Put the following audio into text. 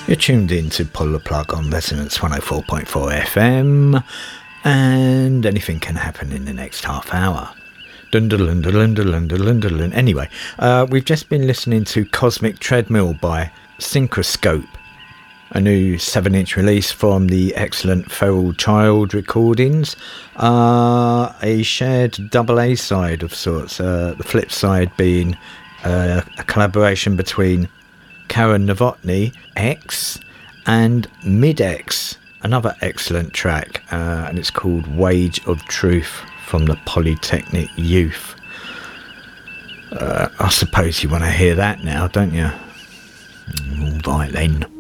You're tuned in to Pull the Plug on Resonance 104.4 FM, and anything can happen in the next half hour. Anyway, we've just been listening to Cosmic Treadmill by Synchroscope, a new 7-inch release from the excellent Feral Child recordings, a shared double A side of sorts, the flip side being a collaboration between Karen Novotny, X, and Mid-X, another excellent track, and it's called Wage of Truth from the Polytechnic Youth. I suppose you want to hear that now, don't you? All right then.